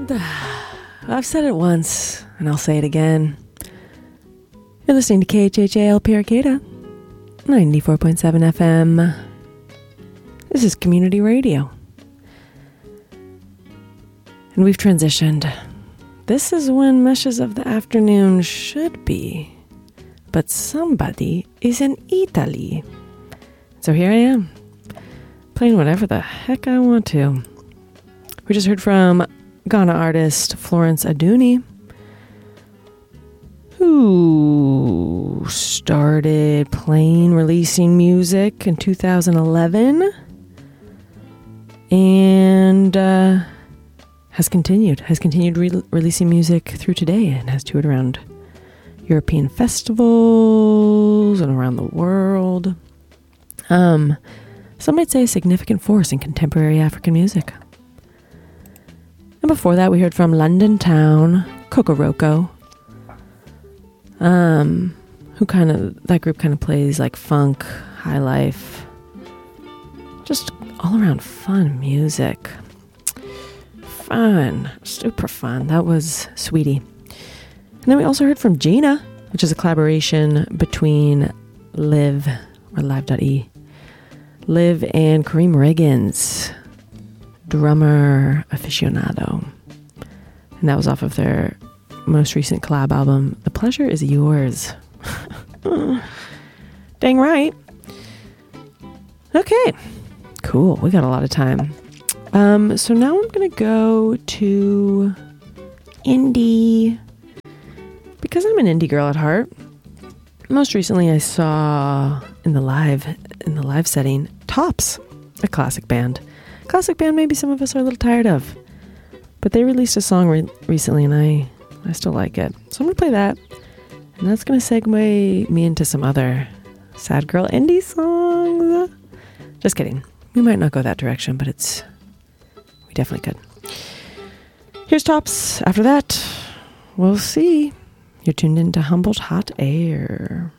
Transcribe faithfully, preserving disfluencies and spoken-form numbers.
I've said it once, and I'll say it again. You're listening to K H H A L P Arcata, ninety-four point seven F M. This is community radio. And we've transitioned. This is when meshes of the afternoon should be. But somebody is in Italy. So here I am, playing whatever the heck I want to. We just heard from Ghana artist Florence Aduni, who started playing, releasing music in two thousand eleven, and uh, has continued, has continued re- releasing music through today, and has toured around European festivals and around the world. Um, some might say a significant force in contemporary African music. And before that, we heard from London Town, Kokoroko, um, who kind of, that group kind of plays like funk, high life, just all around fun music. Fun, super fun. That was Sweetie. And then we also heard from Gina, which is a collaboration between Liv, or Live.e, Liv and Kareem Riggins, drummer aficionado. And that was off of their most recent collab album, The Pleasure Is Yours. Dang right. Okay, cool. We got a lot of time. Um, so now I'm going to go to indie, because I'm an indie girl at heart. Most recently I saw in the live, in the live setting, Tops, a classic band. Classic band maybe some of us are a little tired of, but they released a song re- recently and I, I still like it. So I'm going to play that, and that's going to segue me into some other sad girl indie songs. Just kidding. We might not go that direction, but it's, we definitely could. Here's Tops. After that, we'll see. You're tuned into Humboldt Hot Air.